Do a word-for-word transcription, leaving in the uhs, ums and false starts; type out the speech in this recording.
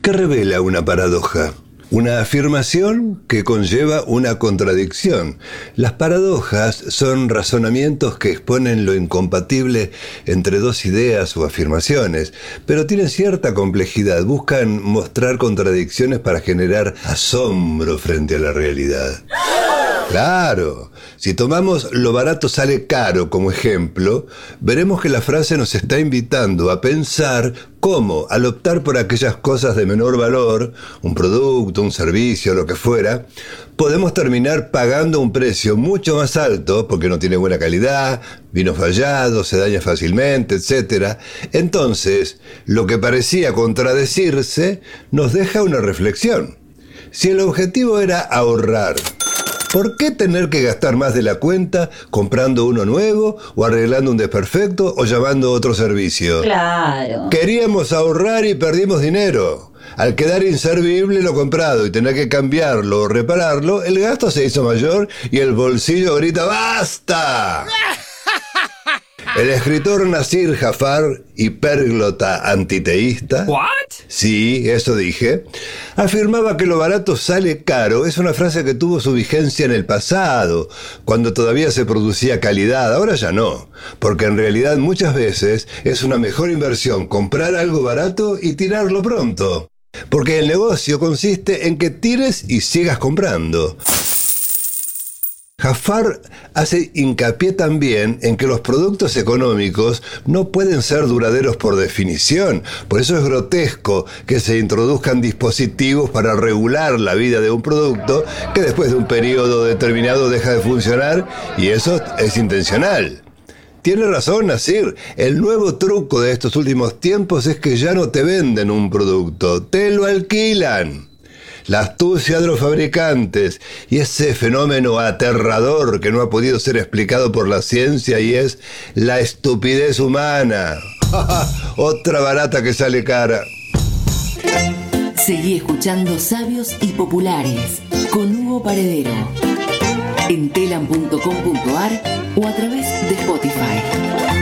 ¿Qué revela una paradoja? Una afirmación que conlleva una contradicción. Las paradojas son razonamientos que exponen lo incompatible entre dos ideas o afirmaciones, pero tienen cierta complejidad, buscan mostrar contradicciones para generar asombro frente a la realidad. Claro, si tomamos lo barato sale caro como ejemplo, veremos que la frase nos está invitando a pensar cómo, al optar por aquellas cosas de menor valor, un producto, un servicio, lo que fuera, podemos terminar pagando un precio mucho más alto porque no tiene buena calidad, vino fallado, se daña fácilmente, etcétera. Entonces, lo que parecía contradecirse nos deja una reflexión. Si el objetivo era ahorrar, ¿por qué tener que gastar más de la cuenta comprando uno nuevo o arreglando un desperfecto o llamando a otro servicio? Claro. Queríamos ahorrar y perdimos dinero. Al quedar inservible lo comprado y tener que cambiarlo o repararlo, el gasto se hizo mayor y el bolsillo grita ¡basta! El escritor Nasir Jafar, hipérglota antiteísta, ¿What? sí, eso dije, afirmaba que lo barato sale caro. Es una frase que tuvo su vigencia en el pasado, cuando todavía se producía calidad. Ahora ya no, porque en realidad muchas veces es una mejor inversión comprar algo barato y tirarlo pronto. Porque el negocio consiste en que tires y sigas comprando. Jafar hace hincapié también en que los productos económicos no pueden ser duraderos por definición. Por eso es grotesco que se introduzcan dispositivos para regular la vida de un producto que después de un periodo determinado deja de funcionar, y eso es intencional. Tiene razón, Nasir. El nuevo truco de estos últimos tiempos es que ya no te venden un producto, te lo alquilan. La astucia de los fabricantes y ese fenómeno aterrador que no ha podido ser explicado por la ciencia, y es la estupidez humana. Otra barata que sale cara. Seguí escuchando Sabios y Populares con Hugo Paredero en telam punto com punto ar o a través de Spotify.